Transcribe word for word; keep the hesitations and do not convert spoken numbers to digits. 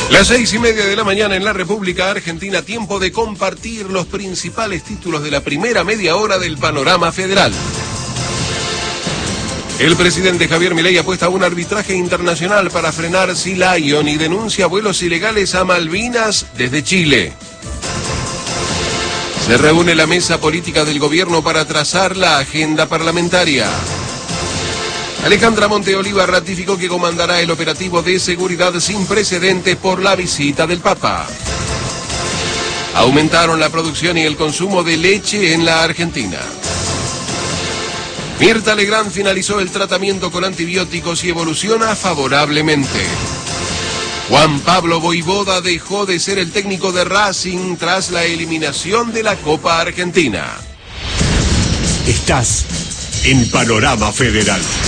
Las seis y media de la mañana en la República Argentina, tiempo de compartir los principales títulos de la primera media hora del panorama federal. El presidente Javier Milei apuesta a un arbitraje internacional para frenar Sea Lion y denuncia vuelos ilegales a Malvinas desde Chile. Se reúne la mesa política del gobierno para trazar la agenda parlamentaria. Alejandra Monteoliva ratificó que comandará el operativo de seguridad sin precedentes por la visita del Papa. Aumentaron la producción y el consumo de leche en la Argentina. Mirta Legrand finalizó el tratamiento con antibióticos y evoluciona favorablemente. Juan Pablo Voivoda dejó de ser el técnico de Racing tras la eliminación de la Copa Argentina. Estás en Panorama Federal.